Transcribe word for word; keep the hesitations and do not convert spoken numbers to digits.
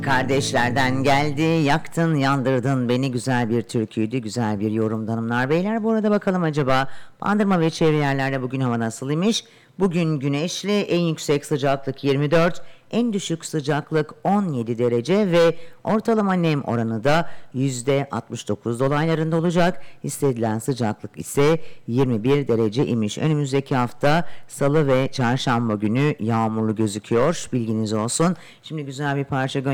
Kardeşlerden geldi, yaktın, yandırdın beni, güzel bir türküydü, güzel bir yorumdu hanımlar beyler. Bu arada bakalım acaba Bandırma ve çevre yerlerde bugün hava nasıl imiş? Bugün güneşli, en yüksek sıcaklık yirmi dört, en düşük sıcaklık on yedi derece ve ortalama nem oranı da yüzde altmış dokuz dolaylarında olacak. İstedilen sıcaklık ise yirmi bir derece imiş. Önümüzdeki hafta salı ve çarşamba günü yağmurlu gözüküyor. Bilginiz olsun. Şimdi güzel bir parça gö-